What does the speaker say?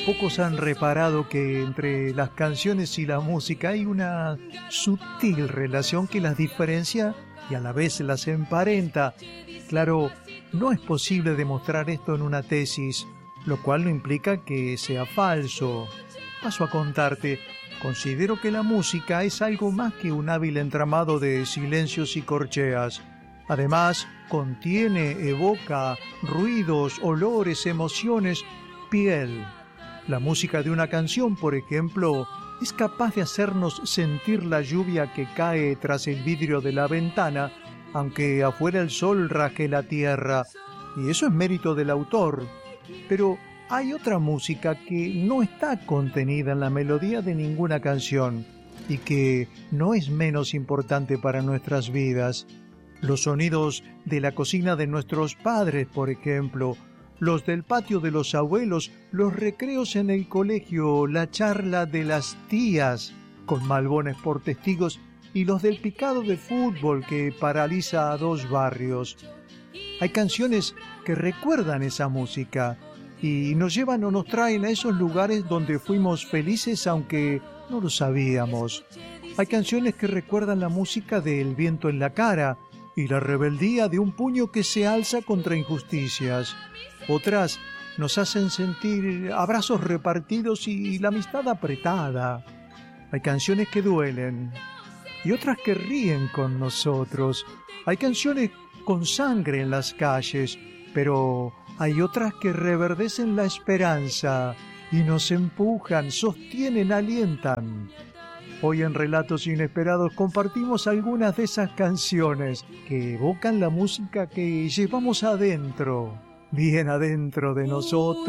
Pocos han reparado que entre las canciones y la música hay una sutil relación que las diferencia y a la vez las emparenta. Claro, no es posible demostrar esto en una tesis, lo cual no implica que sea falso. Paso a contarte. Considero que la música es algo más que un hábil entramado de silencios y corcheas. Además, contiene, evoca ruidos, olores, emociones, piel. La música de una canción, por ejemplo, es capaz de hacernos sentir la lluvia que cae tras el vidrio de la ventana, aunque afuera el sol raje la tierra, y eso es mérito del autor. Pero hay otra música que no está contenida en la melodía de ninguna canción y que no es menos importante para nuestras vidas. Los sonidos de la cocina de nuestros padres, por ejemplo, los del patio de los abuelos, los recreos en el colegio, la charla de las tías, con malbones por testigos, y los del picado de fútbol que paraliza a 2 barrios. Hay canciones que recuerdan esa música y nos llevan o nos traen a esos lugares donde fuimos felices aunque no lo sabíamos. Hay canciones que recuerdan la música del viento en la cara y la rebeldía de un puño que se alza contra injusticias. Otras nos hacen sentir abrazos repartidos y la amistad apretada. Hay canciones que duelen y otras que ríen con nosotros. Hay canciones con sangre en las calles, pero hay otras que reverdecen la esperanza y nos empujan, sostienen, alientan. Hoy en Relatos Inesperados compartimos algunas de esas canciones que evocan la música que llevamos adentro, bien adentro de nosotros.